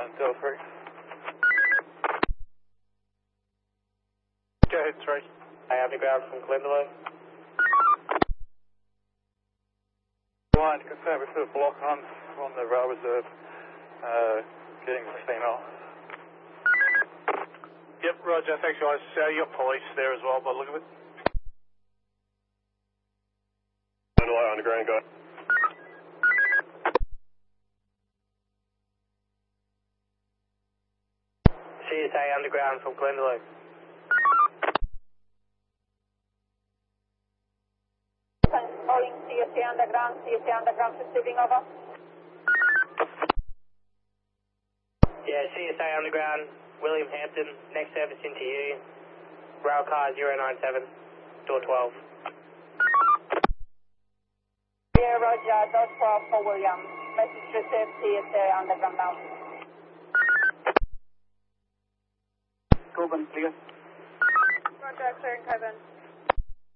Delta 3. Go ahead, 3. Hey, underground from Glendalough. Line, confirm we put a block on the rail reserve, getting the female. Yep, roger, thanks guys. You got police there as well by the look of it. Glendalough underground, go. CSA underground from Glendalough. Calling CSA underground receiving over. Yeah, CSA underground, William Hampton, next service into you. Rail car 097, door 12. Yeah, roger, door 12 for William. Message received, CSA underground now. Corbin, clear. Roger, clearing Coburn.